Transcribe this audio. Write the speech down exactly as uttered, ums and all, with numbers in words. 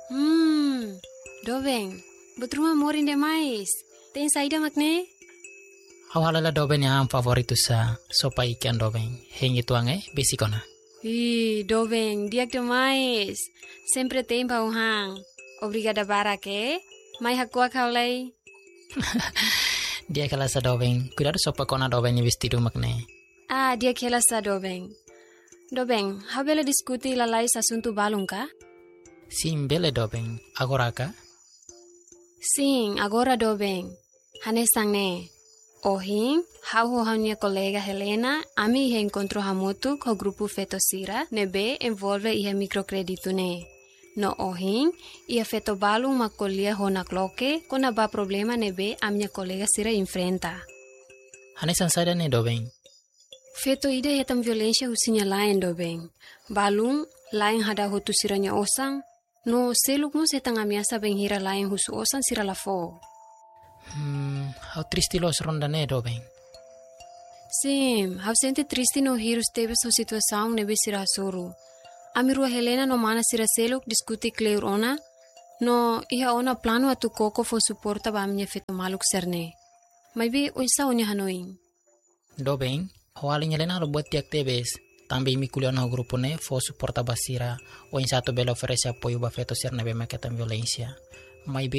Hmm, dobeng. Betruma morin demais. Tem saída makne? Awalala doben yang favoritu sa sopa ikan dobeng. Hengi tuange besikona. Ih, dobeng, diak demais. Sempre tem pauhang. Obrigada barake. Mai hakua kaulay. Dia kala sa dobeng. Cuidado sopa kona dobeng ni vestido makne. Ah, dia kela sa dobeng. Dobeng, habela diskuti lalai asunto balung ka? Sim bele dobeng. Agora ka? Sim, agora dobeng. Hanesang ne. Ohing, hau ho minha colega Helena, ami ihe encontro hamutu ko grupo Fetosira, nebe envolve ihe microcredito ne. No ohing, ia feto balung makolia ho nakloke, kona ba problema nebe a minha colega Sira enfrenta. Hanesan sada ne dobeng. Feto ida hetam violência husinya lain dobeng. Balung, lain hada hutu siranya osang, no seluk mo setang amiasa benghira lain husu osang sira lafo. Hmm, how triste los ronda ne dobeng. Sim, hau sente triste no hirus tebe so situação nebe sira suru. Amirua Helena no mana sira seluk diskuti kleur ona, no iha ona plano atu koko fo suporta ba minha feto maluk serne. Maybe oisa onya hanoing. Dobeng, hawali nyelena lo buat tiak tebes. Tambi mi kuliah no grupo ne fo suporta basira o in satu belo oferece apoio ba feto ser nebe maketan violencia. Maybe